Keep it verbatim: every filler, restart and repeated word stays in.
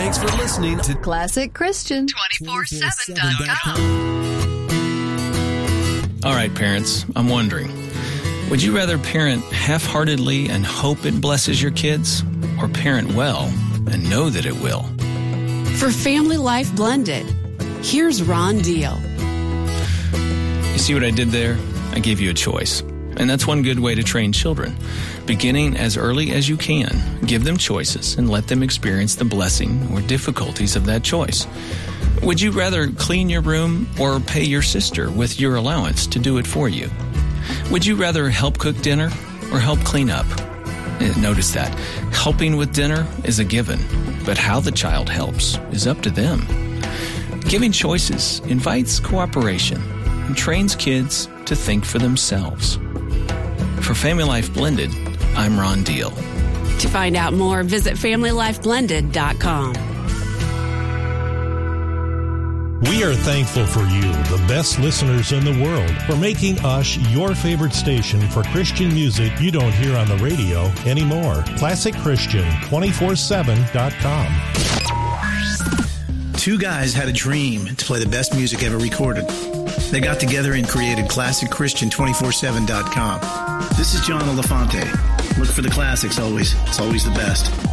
Thanks for listening to Classic Christian twenty-four seven dot com. All right, parents, I'm wondering, would you rather parent half-heartedly and hope it blesses your kids, or parent well and know that it will? For Family Life Blended, here's Ron Deal. You see what I did there? I gave you a choice. And that's one good way to train children. Beginning as early as you can, give them choices and let them experience the blessing or difficulties of that choice. Would you rather clean your room or pay your sister with your allowance to do it for you? Would you rather help cook dinner or help clean up? Notice that. Helping with dinner is a given, but how the child helps is up to them. Giving choices invites cooperation and trains kids to think for themselves. For Family Life Blended, I'm Ron Deal. To find out more, visit family life blended dot com. We are thankful for you, the best listeners in the world, for making us your favorite station for Christian music you don't hear on the radio anymore. Classic Christian twenty-four seven dot com. Two guys had a dream to play the best music ever recorded. They got together and created Classic Christian twenty-four seven dot com. This is John Elefante. Look for the classics always. It's always the best.